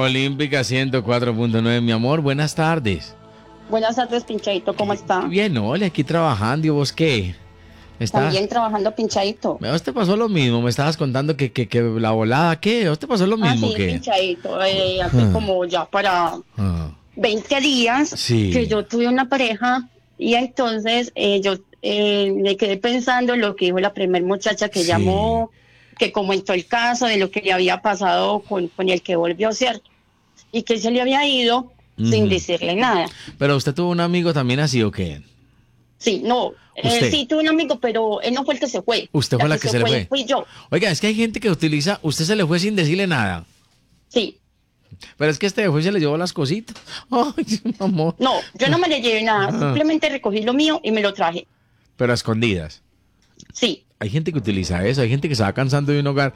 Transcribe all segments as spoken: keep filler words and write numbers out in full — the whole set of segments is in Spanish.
Olímpica ciento cuatro punto nueve, mi amor, buenas tardes. Buenas tardes, Pinchadito, ¿cómo está? Bien, ole, aquí trabajando, ¿y vos qué? ¿Estás? También trabajando, Pinchadito. ¿A vos te pasó lo mismo? Me estabas contando que, que, que la volada, ¿qué? ¿A vos te pasó lo mismo? Ah, sí, que Pinchadito, eh, hace Ah. como ya para Ah, veinte días Sí. que yo tuve una pareja y entonces eh, yo eh, me quedé pensando en lo que dijo la primer muchacha que Sí. llamó, que comentó el caso de lo que le había pasado con, con el que volvió, ¿cierto? Y que se le había ido sin Ujú. decirle nada. Pero usted tuvo un amigo también así, ¿o qué? Sí, no, eh, ¿Usted? sí tuve un amigo, pero él no fue el que se fue. Usted fue la que se le fue. Fui yo, Oiga, es que hay gente que utiliza, usted se le fue sin decirle nada. sí. Pero es que este fue y se le llevó las cositas. Ay, mi amor. No, yo no me le llevé nada, Ajá. simplemente recogí lo mío y me lo traje. Pero a escondidas. Sí, Hay gente que utiliza eso, hay gente que se va cansando de un hogar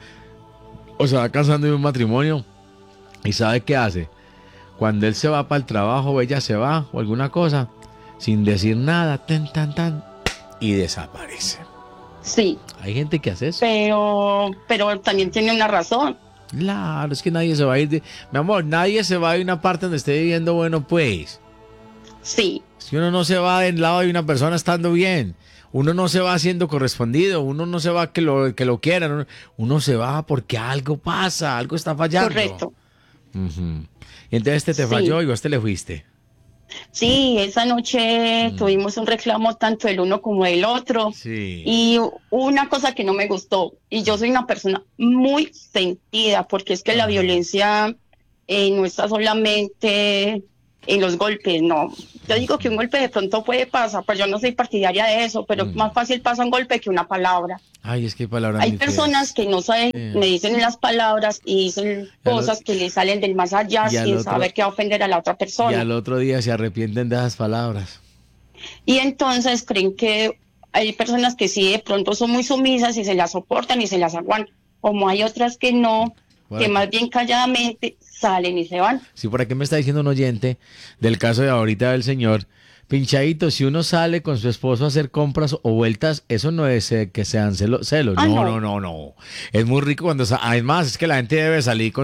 o se va cansando de un matrimonio y sabe qué hace. Cuando él se va para el trabajo o ella se va o alguna cosa, sin decir nada, tan, tan, tan, y desaparece. sí, Hay gente que hace eso. pero, pero también tiene una razón. Claro, es que nadie se va a ir de... Mi amor, nadie se va de una parte donde esté viviendo bueno, pues. Sí, Es que uno no se va del lado de una persona estando bien. Uno no se va siendo correspondido. Uno no se va que lo, que lo quieran. Uno, uno se va porque algo pasa, algo está fallando. correcto. Ujú. Y entonces este te Sí. falló y vos te le fuiste. Sí, esa noche Mm. tuvimos un reclamo tanto el uno como el otro. Sí. Y hubo una cosa que no me gustó, y yo soy una persona muy sentida, porque es que la Ajá. violencia eh, no está solamente en los golpes, no. Yo digo que un golpe de pronto puede pasar, pues yo no soy partidaria de eso, pero Mm. más fácil pasa un golpe que una palabra. Ay, es que hay palabras Hay muy personas feas. que no saben, Eh. me dicen las palabras y dicen Y al cosas otro- que le salen del más allá y al sin otro- saber que va a ofender a la otra Y persona. al otro día se arrepienten de esas palabras. Y entonces creen que hay personas que sí de pronto son muy sumisas y se las soportan y se las aguantan, como hay otras que no, Por que aquí. más bien calladamente salen y se van. Sí, por aquí me está diciendo un oyente del caso de ahorita del señor. Pinchadito, si uno sale con su esposo a hacer compras o vueltas, eso no es eh, que sean celo- celos. Ah, no, no. no, no, no. Es muy rico cuando... sa- Además, es que la gente debe salir con